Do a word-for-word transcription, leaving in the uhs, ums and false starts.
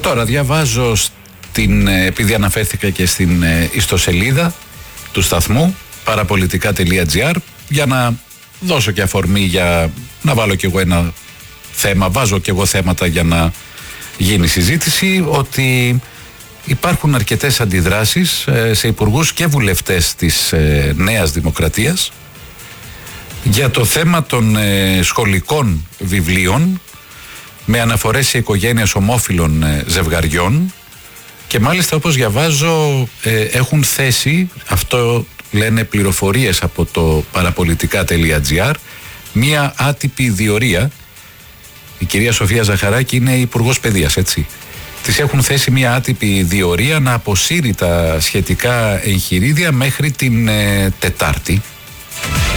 Τώρα διαβάζω στην, επειδή αναφέρθηκα και στην ιστοσελίδα του σταθμού παραπολιτικά τελεία τζι άρ, για να δώσω και αφορμή για να βάλω κι εγώ ένα θέμα, βάζω κι εγώ θέματα για να γίνει συζήτηση, ότι υπάρχουν αρκετές αντιδράσεις σε υπουργούς και βουλευτές της Νέας Δημοκρατίας για το θέμα των σχολικών βιβλίων με αναφορές σε οικογένειες ομόφυλων ζευγαριών, και μάλιστα, όπως διαβάζω, έχουν θέσει, αυτό λένε πληροφορίες από το παραπολιτικά τελεία τζι άρ, μία άτυπη διορία. Η κυρία Σοφία Ζαχαράκη είναι υπουργός παιδείας, έτσι. Της έχουν θέσει μία άτυπη διορία να αποσύρει τα σχετικά εγχειρίδια μέχρι την ε, Τετάρτη.